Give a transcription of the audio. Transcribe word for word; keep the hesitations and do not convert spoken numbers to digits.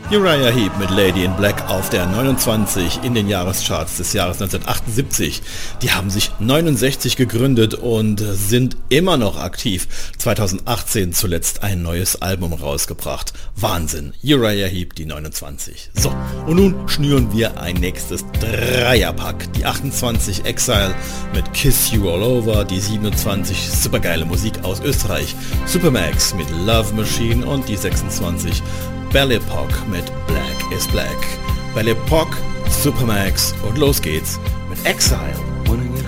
Uriah Heep mit Lady in Black auf der neunundzwanzig in den Jahrescharts des Jahres neunzehnhundertachtundsiebzig. Die haben sich neunundsechzig gegründet und sind immer noch aktiv. zweitausendachtzehn zuletzt ein neues Album rausgebracht. Wahnsinn. Uriah Heep, die neunundzwanzig. So, und nun schnüren wir ein nächstes Dreierpack. Die achtundzwanzig Exile mit Kiss You All Over, die siebenundzwanzig supergeile Musik aus Österreich, Supermax mit Love Machine und die sechsundzwanzig Belle Epoque mit Black is Black. Belle Epoque, Supermax und los geht's mit Exile. When I get